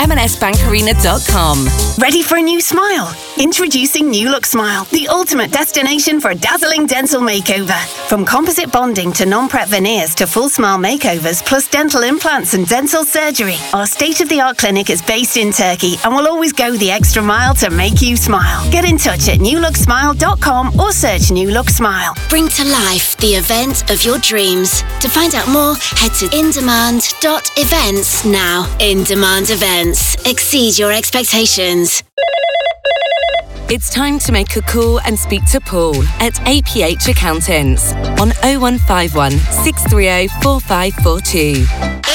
M&Sbankarena.com. Ready for a new smile? Introducing New Look Smile, the ultimate destination for a dazzling dental makeover. From composite bonding to non-prep veneers to full smile makeovers, plus dental implants and dental surgery, our state-of-the-art clinic is based in Turkey and will always go the extra mile to make you smile. Get in touch at newlooksmile.com or search New Look Smile. Bring to life the event of your dreams. To find out more, head to indemand.events now. In Demand Events. Exceed your expectations. It's time to make a call and speak to Paul at APH Accountants on 0151 630 4542.